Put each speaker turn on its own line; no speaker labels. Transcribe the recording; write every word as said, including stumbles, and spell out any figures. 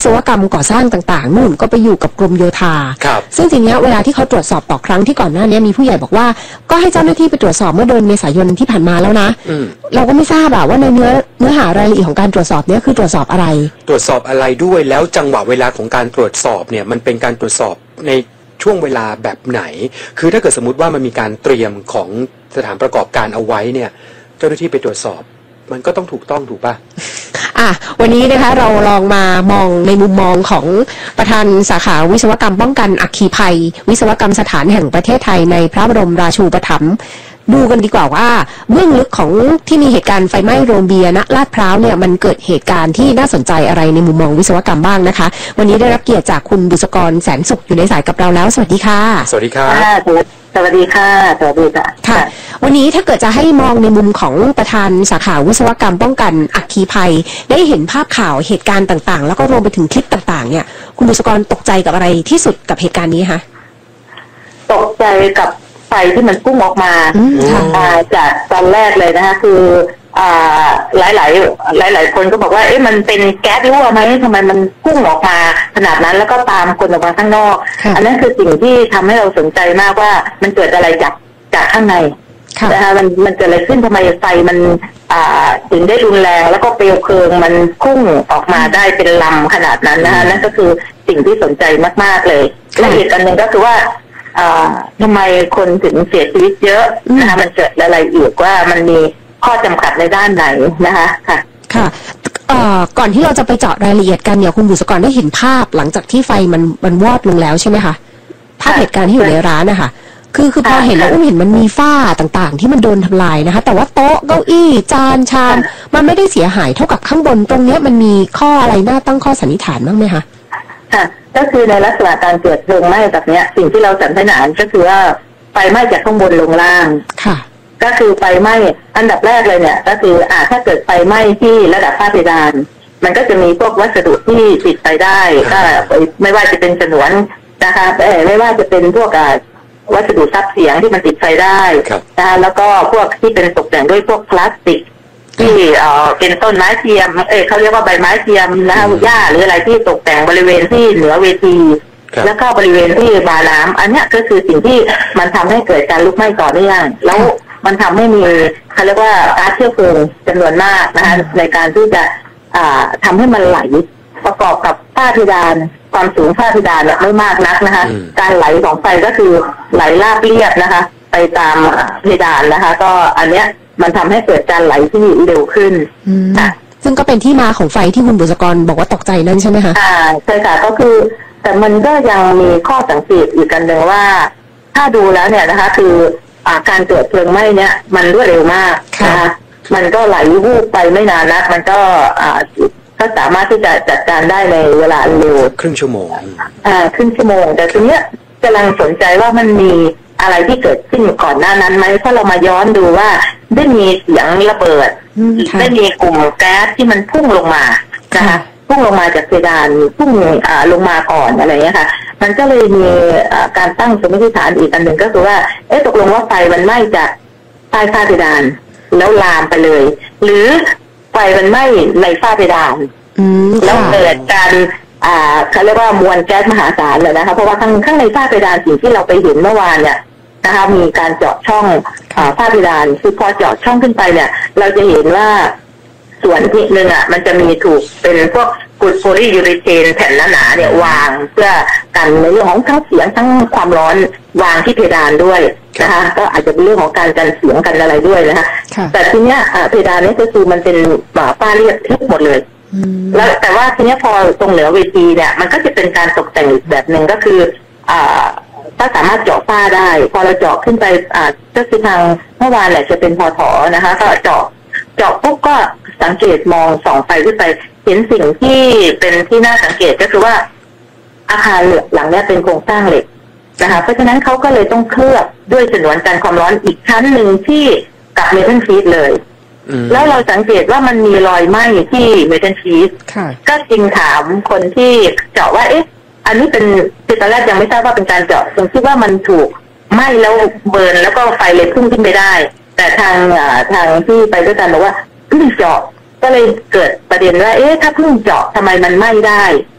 ศวกรรมก่อสร้างต่างๆนู่นก็ไปอยู่กับกรมโยธาซึ่งทีนี้เวลาที่เขาตรวจสอบต่อครั้งที่ก่อนหน้านี้มีผู้ใหญ่บอกว่าก็ให้เจ้าหน้าที่ไปตรวจสอบเมื่อเดือนเมษายนที่ผ่านมาแล้วนะเราก็ไม่ทราบอะว่าในเนื้อเนื้อหารายละเอียดของการตรวจสอบนี้คือตรวจสอบอะไร
ตรวจสอบอะไรด้วยแล้วจังหวะเวลาของการตรวจสอบเนี่ยมันเป็นการตรวจสอบในช่วงเวลาแบบไหนคือถ้าเกิดสมมติว่ามันมีการเตรียมของสถานประกอบการเอาไว้เนี่ยเจ้าหน้าที่ไปตรวจสอบมันก็ต้องถูกต้องถูกป่ะ
อ่ะวันนี้นะคะเราลองมามองในมุมมองของประธานสาขาวิศวกรรมป้องกันอัคคีภัยวิศวกรรมสถานแห่งประเทศไทยในพระบรมราชูปถัมภ์ดูกันดีกว่าว่าเบื้องลึกของที่มีเหตุการณ์ไฟไหม้โรงเบียร์ณลาดพร้าวเนี่ยมันเกิดเหตุการณ์ที่น่าสนใจอะไรในมุมมองวิศวกรรมบ้างนะคะวันนี้ได้รับเกียรติจากคุณบุษกรแสนสุขอยู่ในสายกับเราแล้วสวัสดีค่ะ
สวัสดีค่ะ
สวัสดีค่ะสวัสดีค่ะ
ค่ะวันนี้ถ้าเกิดจะให้มองในมุมของประธานสาขาวิศวกรรมป้องกันอัคคีภัยได้เห็นภาพข่าวเหตุการณ์ต่างๆแล้วก็รวมไปถึงคลิปต่างๆเนี่ยคุณบุษกรตกใจกับอะไรที่สุดกับเหตุการณ์นี้คะ
ตกใจกับไฟที่มันพุ่งออกมาจากตอนแรกเลยนะคะคือหลายหลายหลายหลายคนก็บอกว่าเอ๊ะมันเป็นแก๊สรั่วไหมทำไมมันพุ่งออกมาขนาดนั้นแล้วก็ตามคนออกมาข้างนอกอันนั้นคือสิ่งที่ทำให้เราสนใจมากว่ามันเกิดอะไรจากจากข้างในนะคะมันมันเกิดอะไรขึ้นทำไมไฟมันถึงได้รุนแรงแล้วก็เปลวเพลิงมันพุ่งออกมาได้เป็นลำขนาดนั้นนะคะนั่นก็คือสิ่งที่สนใจมากๆเลยและอีกอันหนึ่งก็คือว่าทำไมคนถึงเสียชีวิตเยอะนะคะมันเกิดอะไรอีกว่ามันมีข้อจำกัดในด้านไหนนะคะค่ะ
ค่ะก่อนที่เราจะไปเจาะรายละเอียดกันเนี่ยคุณบุษกรได้เห็นภาพหลังจากที่ไฟมันมันวอดลงแล้วใช่ไหมคะภาพเหตุการณ์ที่อยู่ในร้านนะคะคือคือพอเห็นแล้วอุ้มเห็นมันมีฝ้าต่างๆที่มันโดนทำลายนะคะแต่ว่าโต๊ะเก้าอี้จานชามมันไม่ได้เสียหายเท่ากับข้างบนตรงนี้มันมีข้ออะไรน่าตั้งข้อสันนิษฐานบ้างไหมคะ
ค่ะก็คือในลักษณะการเกิดเพลิงไหม้แบบนี้สิ่งที่เราสันนิษฐานก็คือว่าไฟไหม้จากข้างบนลงล่าง
ค่ะ
ก็คือไฟไหม้อันดับแรกเลยเนี่ยก็คืออ่าถ้าเกิดไฟไหม้ที่ระดับฝ้าเพดานมันก็จะมีพวกวัสดุที่ติดไฟได้ก็ไม่ว่าจะเป็นฉนวนนะคะไม่ว่าจะเป็นพวกวัสดุซับเสียงที่มันติดไฟได้นะคะแล้วก็พวกที่เป็นตกแต่งด้วยพวกพลาสติกที่เอ่อเป็นต้นไม้เทียมเออเขาเรียกว่าใบไม้เทียมนะคะหญ้าหรืออะไรที่ตกแต่งบริเวณที่เหนือเวทีแล้วก็บริเวณที่บาน้ำอันนี้ก็คือสิ่งที่มันทำให้เกิดการลุกไหม้ต่อเนื่องแล้วมันทำให้มีเขาเรียกว่าก๊าซเชื้อเพลิงจำนวนมากนะคะในการที่จะอ่าทำให้มันไหลประกอบกับฝ้าเพดานความสูงฝ้าเพดานไม่มากนักนะคะการไหลของไฟก็คือไหลราบเรียบนะคะไปตามเพดานนะคะก็อันเนี้ยมันทำให้เกิดการไหลที่เร็วขึ้น
ค่ะซึ่งก็เป็นที่มาของไฟที่คุณบุษกรบอกว่าตกใจนั่นใช่ไหมคะ
อ่าใช่ค่ะก็คือแต่มันก็ยังมีข้อสังเกตอีกกันหนึ่งว่าถ้าดูแล้วเนี่ยนะคะคืออ่าการเกิดเพลิงไหม้เนี่ยมันรวดเร็วมากนะคะมันก็ไหลวูบไปไม่นานนักมันก็อ่าก็สามารถที่จะจัดการได้ในเวลาเร็ว
ครึ่งชั่วโมง
อ่าครึ่งชั่วโมงแต่ทีเนี้ยกำลังสนใจว่ามันมีอะไรที่เกิดขึ้นก่อนหน้านั้นไหมถ้าเรามาย้อนดูว่าได้มีเสียงระเบิดได้มีกลุ่มแก๊สที่มันพุ่งลงมานะคะพุ่งลงมาจากเพดานพุ่งอ่าลงมาก่อนอะไรเงี้ยค่ะมันก็เลยมีการตั้งสมมติฐานอีกอันหนึ่งก็คือว่าเอ๊ะตกลงว่าไฟมันไหม้จากใต้ฝ้าเพดานแล้วลามไปเลยหรือไฟมันไหม้ในฝ้าเพดานแล้วเกิดการอ่าเขาเรียกว่ามวลแก๊สมหาศาลเลยนะคะเพราะว่าข้างข้างในฝ้าเพดานสิ่งที่เราไปเห็นเมื่อวานเนี่ยนะคะมีการเจาะช่องอ่าฝ้าเพดานคือพอเจาะช่องขึ้นไปเนี่ยเราจะเห็นว่าส่วนที่หนึ่งอ่ะมันจะมีถูกเป็นพวกกรดโพลียูริเทนแผ่นหนาๆเนี่ยวางเพื่อกันในเรื่องของทั้งเสียงทั้งความร้อนวางที่เพดานด้วยนะคะก็อาจจะเป็นเรื่องของการกันเสียงกันอะไรด้วยนะคะแต่ทีเนี้ยเพดานนี้ก็คือมันเป็นฝ้าเรียบทึบหมดเลยแล้วแต่ว่าทีนี้พอตรงเหนือเวทีเนี่ยมันก็จะเป็นการตกแต่งอีกแบบหนึ่งก็คืออ่าถ้าสามารถเจาะฝ้าได้พอเราเจาะขึ้นไปอ่าก็คือทางเมื่อวานแหละจะเป็นพอถอนะคะก็เจาะเจาะปุ๊บก็สังเกตมองส่องไปขึ้นไปเห็นสิ่งที่เป็นที่น่าสังเกตก็คือว่าอาคารหลังนี้เป็นโครงสร้างเหล็กนะคะเพราะฉะนั้นเขาก็เลยต้องเคลือบด้วยฉนวนกันความร้อนอีกชั้นหนึ่งที่กับเมทัลชีทเลยแล้วเราสังเกตว่ามันมีรอยไหม้ที่เมทัลชีทก็จึงถามคนที่เจาะว่าเอ๊ะอันนี้เป็นตอนแรกยังไม่ทราบว่าเป็นการเจาะผมคิดว่ามันถูกไหม้แล้วเบิร์นแล้วก็ไฟเลยพุ่งขึ้นไปได้แต่ทางทางที่ไปด้วยกันบอกว่าเพิ่งเจาะก็เลยเกิดประเด็นว่าเอ๊ะถ้าเพิ่งเจาะทำไมมันไหม้ได้